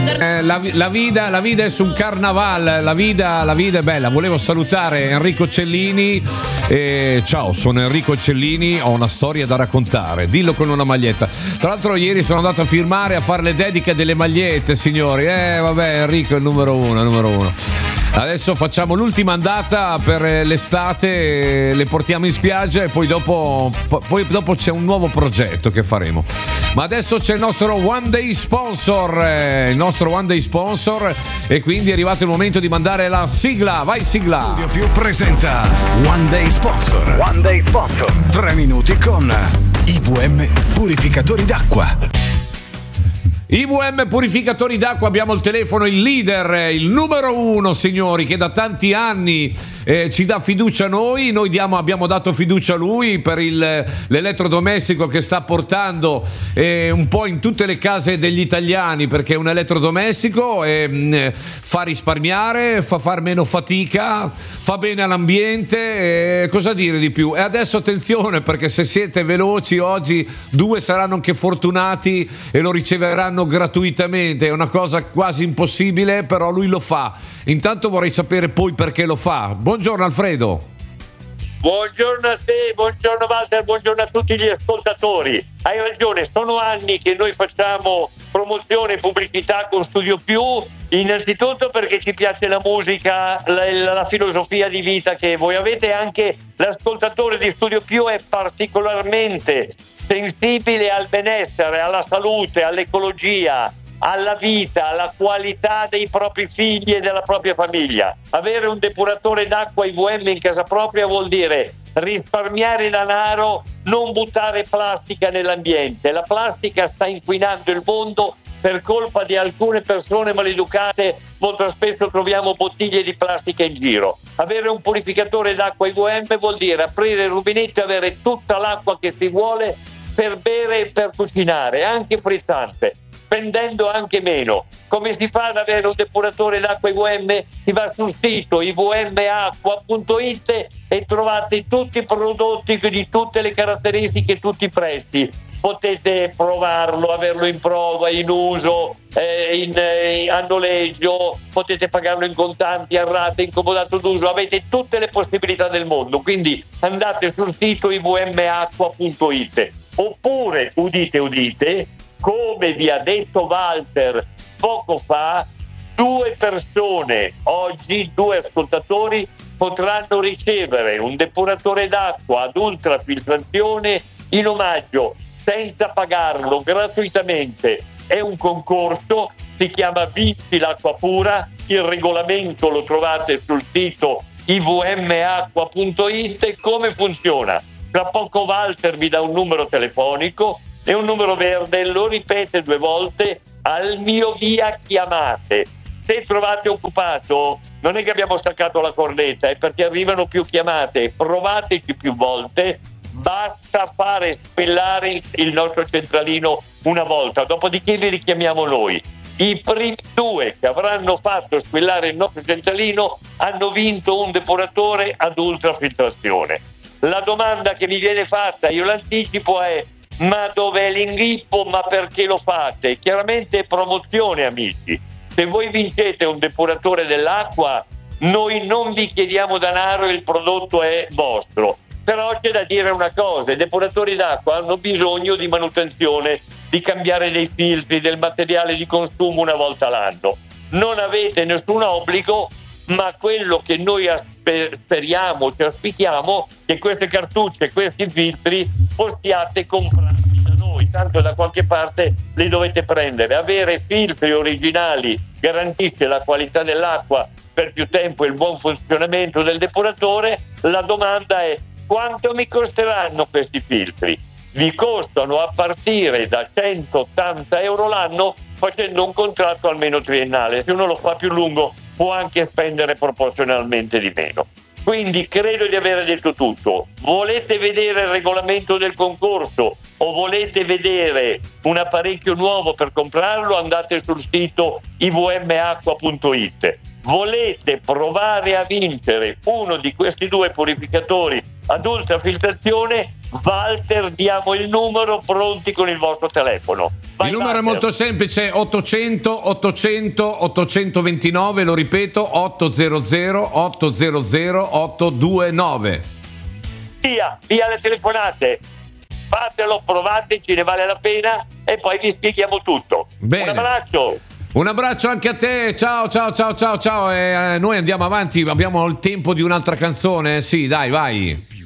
La vida è un carnaval, la vida è bella. Volevo salutare Enrico Cellini. Ciao, sono Enrico Cellini, ho una storia da raccontare. Dillo con una maglietta. Tra l'altro ieri sono andato a firmare, a fare le dediche delle magliette, signori. Vabbè, Enrico è il numero uno. Adesso facciamo l'ultima andata per l'estate, le portiamo in spiaggia e poi dopo c'è un nuovo progetto che faremo. Ma adesso c'è il nostro One Day Sponsor, e quindi è arrivato il momento di mandare la sigla. Vai sigla! Studio Più presenta One Day Sponsor. 3 minuti con IVM Purificatori d'acqua. IVM Purificatori d'acqua, abbiamo il telefono, il leader, il numero uno, signori, che da tanti anni ci dà fiducia a noi abbiamo dato fiducia a lui per l'elettrodomestico che sta portando un po' in tutte le case degli italiani, perché è un elettrodomestico, fa risparmiare, fa far meno fatica, fa bene all'ambiente, cosa dire di più? E adesso attenzione, perché se siete veloci oggi 2 saranno anche fortunati e lo riceveranno gratuitamente. È una cosa quasi impossibile, però lui lo fa. Intanto vorrei sapere poi perché lo fa. Buongiorno Alfredo. Buongiorno a te, buongiorno Walter, buongiorno a tutti gli ascoltatori. Hai ragione, sono anni che noi facciamo promozione e pubblicità con Studio Più, innanzitutto perché ci piace la musica, la filosofia di vita che voi avete. Anche l'ascoltatore di Studio Più è particolarmente sensibile al benessere, alla salute, all'ecologia, alla vita, alla qualità dei propri figli e della propria famiglia. Avere un depuratore d'acqua IVM in casa propria vuol dire risparmiare denaro, non buttare plastica nell'ambiente. La plastica sta inquinando il mondo per colpa di alcune persone maleducate. Molto spesso troviamo bottiglie di plastica in giro. Avere un purificatore d'acqua IVM vuol dire aprire il rubinetto e avere tutta l'acqua che si vuole per bere e per cucinare, anche frizzante, spendendo anche meno. Come si fa ad avere un depuratore d'acqua IVM? Si va sul sito ivmacqua.it e trovate tutti i prodotti di tutte le caratteristiche, tutti i prezzi. Potete provarlo, averlo in prova, in uso, a noleggio, potete pagarlo in contanti, a rate, in comodato d'uso, avete tutte le possibilità del mondo. Quindi andate sul sito ivmacqua.it. Oppure, udite, come vi ha detto Walter poco fa, 2 persone, oggi 2 ascoltatori, potranno ricevere un depuratore d'acqua ad ultrafiltrazione in omaggio, senza pagarlo, gratuitamente. È un concorso, si chiama Vinci l'acqua pura, il regolamento lo trovate sul sito ivmacqua.it. Come funziona? Tra poco Walter vi dà un numero telefonico e un numero verde, lo ripete 2 volte, al mio via chiamate. Se trovate occupato, non è che abbiamo staccato la cornetta, è perché arrivano più chiamate. Provateci più volte, basta fare spellare il nostro centralino una volta, dopodiché vi richiamiamo noi. I primi 2 che avranno fatto spellare il nostro centralino hanno vinto un depuratore ad ultrafiltrazione. La domanda che mi viene fatta, io l'anticipo, è: ma dov'è l'inghippo? Ma perché lo fate? Chiaramente è promozione, amici. Se voi vincete un depuratore dell'acqua, noi non vi chiediamo denaro e il prodotto è vostro. Però c'è da dire una cosa: i depuratori d'acqua hanno bisogno di manutenzione, di cambiare dei filtri, del materiale di consumo una volta l'anno. Non avete nessun obbligo, ma quello che noi speriamo, ci auspichiamo, che queste cartucce, questi filtri possiate comprarli da noi, tanto da qualche parte li dovete prendere. Avere filtri originali garantisce la qualità dell'acqua per più tempo e il buon funzionamento del depuratore. La domanda è: quanto mi costeranno questi filtri? Vi costano a partire da 180 euro l'anno, facendo un contratto almeno triennale. Se uno lo fa più lungo può anche spendere proporzionalmente di meno. Quindi credo di aver detto tutto. Volete vedere il regolamento del concorso o volete vedere un apparecchio nuovo per comprarlo? Andate sul sito ivmacqua.it. Volete provare a vincere uno di questi 2 purificatori ad ultrafiltrazione? Walter, diamo il numero, pronti con il vostro telefono. Vai, il numero Walter. è molto semplice: 800 800 829, lo ripeto, 800 800 829. Via le telefonate, fatelo, provateci, ne vale la pena e poi vi spieghiamo tutto. Bene. Un abbraccio anche a te, ciao. Noi andiamo avanti, abbiamo il tempo di un'altra canzone, sì, dai, vai.